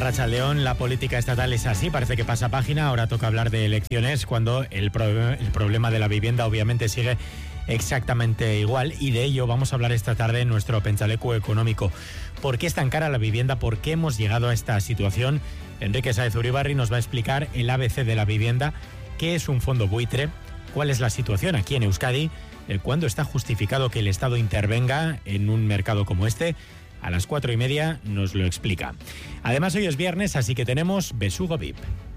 Arratsaldeón, la política estatal es así, parece que pasa página, ahora toca hablar de elecciones cuando el problema de la vivienda obviamente sigue exactamente igual, y de ello vamos a hablar esta tarde en nuestro Pentsaleku económico. ¿Por qué es tan cara la vivienda? ¿Por qué hemos llegado a esta situación? Enrique Sáez Uribarri nos va a explicar el ABC de la vivienda, qué es un fondo buitre, cuál es la situación aquí en Euskadi, cuándo está justificado que el Estado intervenga en un mercado como este. A las 4:30 nos lo explica. Además, hoy es viernes, así que tenemos Besugo VIP.